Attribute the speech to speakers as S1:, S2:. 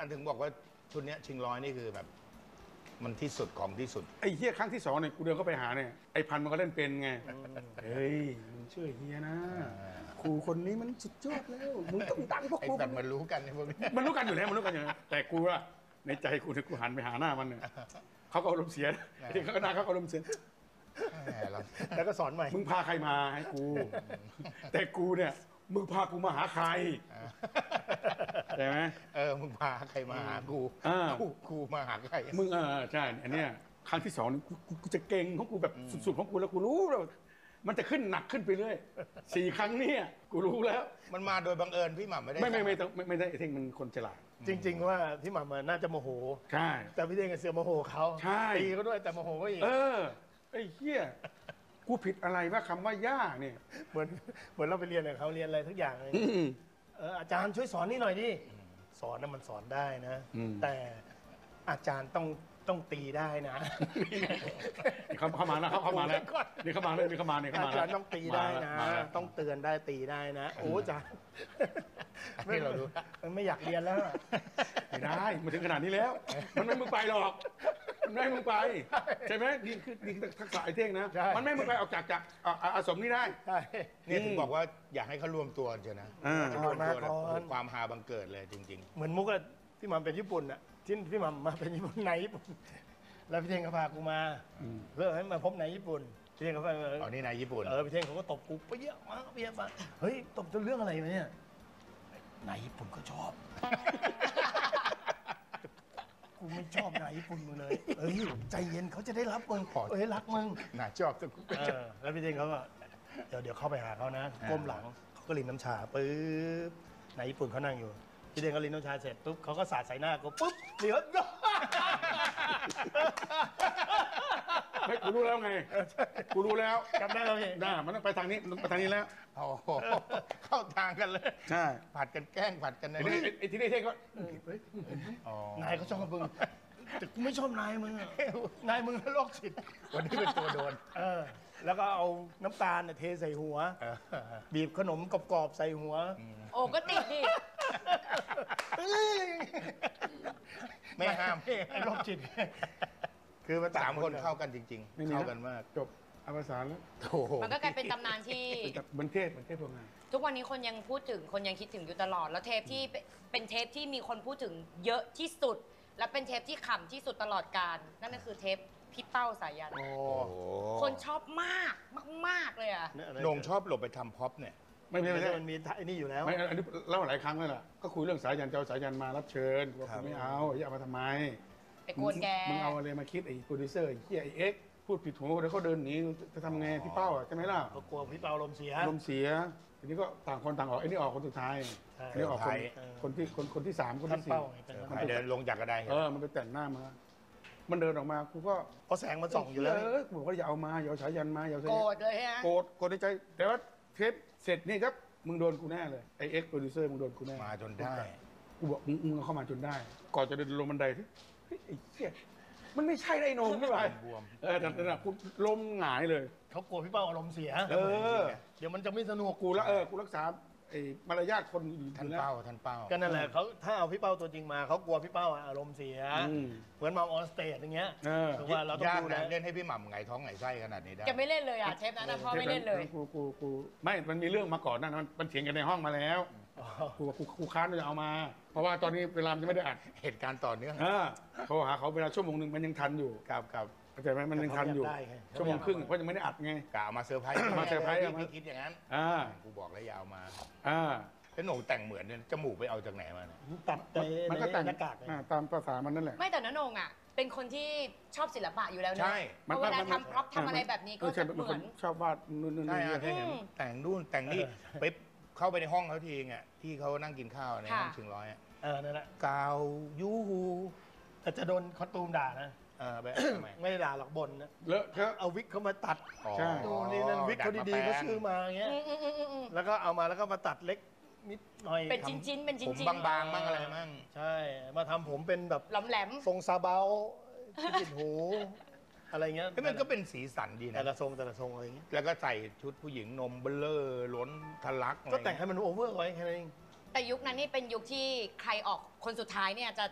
S1: ถึงบอกว่าชุดนี้ชิงร้อยนี่คือแบบมันที่สุดของที่สุด
S2: ไอ้เฮียครั้งที่2เนี่ยกูเดินเข้าไปหาเนี่ยไอ้พันมันก็เล่นเป็นไงเฮ้ยมึงเชื่อเฮียนะครูคนนี้มันสุดยอดแล้วมึงต้องดังพวก
S1: ไอ้
S2: กู
S1: แบบมันรู้กันในพวกนี้
S2: มันรู้กันอยู่แล้วมันรู้กันอยู่แล้วแต่กูว่าในใจกูเนี่ยกูหันไปหาหน้ามันเนี่ยเขาก็อารมณ์เสียที่เขาก็หน้าเขาก็อารมณ์เสีย
S3: แล้วก็สอนใหม่
S2: มึงพาใครมาให้กู แต่กูเนี่ยมึงพากูมาหาใครใช่ไหม
S1: มึงพาใครมาหากูกูมาหาใคร
S2: มึงใช่อันเนี้ยครั้งที่2นี่กูจะเก่งของกูแบบสุดๆของกูแล้วกูรู้แล้วมันจะขึ้นหนักขึ้นไปเรื่อย4 ครั้งเนี่ยกูรู้แล้ว
S1: มันมาโดยบังเอิญพี่หม่ำไม่ได้
S2: ไม่ได้ไอ้เท่งมันคนฉลาด
S3: จริงๆว่าพี่หม่ำน่าจะโมโห
S2: ใช่
S3: แต่พี่เท่งเสือโมโหเขา
S2: ใช่
S3: ตีเขาด้วยแต่โมโหก็อีก
S2: ไอ้เหี้ยกูผิดอะไรว่าคำว่าย่าเนี่ย
S3: เหมือนเราไปเรียนกับเขาเรียนอะไรทุกอย่างเลยอาจารย์ช่วยสอนนี่หน่อยดิสอนน่ะมันสอนได้นะแต่อาจารย์ต้องตีได้นะ
S2: เข้ามาแล้วเข้ามาแล้วนี่เข้ามาเลยนี่เข้ามา
S3: อาจารย์ต้องตีได้นะต้องเตือนได้ตีได้นะโอ้อาจารย์
S1: ที่เราดู
S3: ไม่อยากเรียนแล้ว
S2: ไม่ได้มาถึงขนาดนี้แล้วมันไม่มึงไปหรอกมันไม่มึงไปใช่ไหมนี่คือทักษะไอ้เท่งนะมันไม่มึงไปออกจากอาสมนี่ได้
S1: เนี่ยถึงบอกว่าอยากให้เขารวมตัวเจอนะรวมตัวความฮาบังเกิดเลยจริงๆ
S3: เหมือนมุกอะพี่หม่ำเป็นญี่ปุ่นอะที่พี่หม่ำมาเป็นญี่ปุ่นในญี่ปุ่นแล้วพี่เท่งก็พากูมาเลิกให้มาพบในญี่ปุ่นพี่เท่งก็ไป
S1: อ๋อนี่ในญี่ปุ่น
S3: พี่เท่งเขาก็ตบกูไปเยอะมากเยอะมากเฮ้ยตบจนเรื่องอะไรมาเนี่ยในญี่ปุ่นก็ชอบกูไม่ชอบนายญี่ปุ่นมึงเลยใจเย็นเขาจะได้รับมึงรักมึง
S1: น่าชอบแต่กูไม่ชอบ
S3: แล้วพี่เท่งเขาก็เดี๋ยวเข้าไปหาเขานะก้มหลังเขาก็รินน้ำชาปึ๊บนายญี่ปุ่นเขานั่งอยู่พี่เท่งก็รินน้ำชาเสร็จปุ๊บเขาก็สาดใส่หน้ากูปุ๊บเดี๋ยว
S2: ไม่กูรู้แล้วไงกูรู้แล้ว
S3: จำได้แล้วพี่
S2: มันต้องไปทางนี้ไปทางนี้แล้ว
S1: โอ้โหเข้าทางกันเลย
S2: ใช่
S1: ผัดกันแกล้งผัดกัน
S2: ไอ้ที่นี่เท่ก็
S3: นายเขาชอบมึงแต่กูไม่ชอบนายมึงนายมึงโรคจิต
S1: วันนี้เป็นตัวโดน
S3: แล้วก็เอาน้ำตาลเทใส่หัวบีบขนมกรอบๆใส่หัว
S4: โอ้ก็ติดดิ
S1: ไม่ห้าม
S3: โรคจิต
S1: คือมัน3 คนเข้ากันจริงๆเข้ากันมาก
S2: จบอวสานแล้ว
S4: มันก็กลายเป็นตำนานที่
S2: บันเทศพวกนั้น
S4: ทุกวันนี้คนยังพูดถึงคนยังคิดถึงอยู่ตลอดแล้วเทปที่เป็นเทปที่มีคนพูดถึงเยอะที่สุดและเป็นเทปที่ขำที่สุดตลอดกาลนั่นก็คือเทปพี่เป้าสายันคนชอบมากมากเลยอ่ะ
S1: โหน่งชอบหลบไปทำพ็อปเนี่ย
S2: ไม่
S3: มันมีไอ้นี่อยู่แล้ว
S2: ไม่อันนี้เล่าหลายครั้งแล้วล่ะก็คุยเรื่องสายันเจ้าสายันมารับเชิญว่าไม่เอาอย่ามาทำไม
S4: ไปกวนแก
S2: มึงเอาอะไรมาคิดไอ้โปรดิวเซอร์ไอ้เหี้ยไอ้เอ็กพูดผิดหัวเดี๋ยวเขาเดินหนีจะทำไงพี่เป้าใช่ไหมล่ะ
S3: เขากลัวพี่เป้าลมเสีย
S2: ทีนี้ก็ต่างคนต่างออกไอ้นี่ออกคนสุดท้ายนี่ออกคนที่3คนที่4
S1: มันเดินลงจากกระได
S2: มันไปแต่งหน้ามามันเดินออกมากูก็
S3: เพราะแสงมันส่องอยู่แล้ว
S2: กูบอกว่าอย่าเอามาอย่าเอาสายันมาอย่า
S4: โกรธเลยฮะ
S2: โกรธในใจแต่ว่าเทปเสร็จนี่ครับมึงโดนกูแน่เลยไอเอ็กโปรดิวเซอร์มึงโดนกูแน่
S1: มาจนได้
S2: กูบอกมึงเข้ามาจนได้ก่อนจะเดินลงบันไดที่ไอ้เหี้ยมันไม่ใช่ได้นงไม่ไหวแต่กูล้มหงายเลย
S3: เขากลัวพี่เป้าอารมณ์เสียเดี๋ยวมันจะไม่สนุก
S2: กูแล้วกูรักษาไอ้มารยาทคนอยู่
S1: ท่านเป้า
S3: ก็นั่นแหละเขาถ้าเอาพี่เป้าตัวจริงมาเขากลัวพี่เป้าอารมณ์เสียเหมือนมาออนสเตจอย่างเงี้ย
S1: ถือว่าเราต้องดูเล่นให้พี่หม่ำไงท้องไงไส้ขนาดนี้ได้
S4: แกไม่เล่นเลยอ่ะเทปนั้นพ่อไม่เล่นเลย
S2: กูไม่มันมีเรื่องมาก่อนนั่นมันเถียงกันในห้องมาแล้วกูค้านจะเอามาเพราะว่าตอนนี้เวลาจะไม่ได้อัด
S1: เหตุการณ์ต่อเนื่อง
S2: เขาหาเขาเวลา1 ชั่วโมงมันยังทันอยู่
S1: ครับ
S2: เข้าใจไหมมันยังทันอยู่1 ชั่วโมงครึ่งเพราะยังไม่ได้อัดไง
S1: กะเอามาเซอร์ไพรส์พี่คิดอย่างนั้นกูบอกแล้วอย่าเอามาแล้วหนูแต่งเหมือนเนี่ยจมูกไปเอาจากไหนมาเนี่ย
S3: ตัด
S2: มันก็แต่งหน้ากากตามภาษามันนั่นแหละ
S4: ไม่แต่น้าโหน่งอ่ะเป็นคนที่ชอบศิลปะอยู่แล้วนะใช่เวลาทำพร็อพทำอะไรแบบนี้ก็จะเหมือน
S2: ชอบวาดนู่น
S1: ใช่เคยเห็นแต่งนู่นแต่งนี่ไปเข้าไปในห้องเขาทีไงที่เขานั่งกินข้าวในห้องชิงร้อย
S3: นั่นแหละ
S1: กาวยูฮู
S3: แต่จะโดนคอสตูมด่านะไม่ได้ด่าหรอกบนนะ
S2: เลอะเทอะ
S3: เอาวิกเขามาตัด
S2: ใช่
S3: ดูนี่นั่นวิกเขาดีๆเขาซื้อมาอย่างเงี้ยแล้วก็เอามาแล้วก็มาตัดเล็กนิดหน่อย
S4: เป็นชิ้นๆเป็นชิ้น
S1: ๆบางๆมั่งอะไรมั่ง
S3: ใช่มาทำผมเป็นแบบ
S4: แหลม
S3: ทรงซาเบาที่ติดหูอะไรเงี้ย
S1: มันก็เป็นสีสันดีนะ
S3: แต่ละทรงอะไรเงี้ย
S1: แล้วก็ใส่ชุดผู้หญิงนมเบลเลอร์ล้นทะลัก
S3: ก็แต่งให้มันโอเวอร์ไว้แค่นั้นเอง
S4: แต่ยุคนั้นนี่เป็นยุคที่ใครออกคนสุดท้ายเนี่ยจะ